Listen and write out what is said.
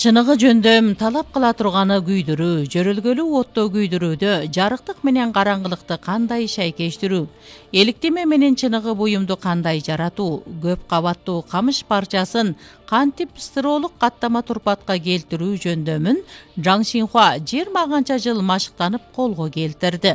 Чыныгы жөндөм талап кыла турганы күйдүрүү, жөрөлгөлүү отто күйдүрүүдө жарыктык менен караңгылыкты кандай шайкештирүү, эликтеме менен чыныгы буюмду кандай жаратуу, көп кабаттуу камыш парчасын кантип стыролук каттама турпатка келтирүү жөндөмүн Жаң Шинхуа 20 канча жыл машыктанып колго келтирди.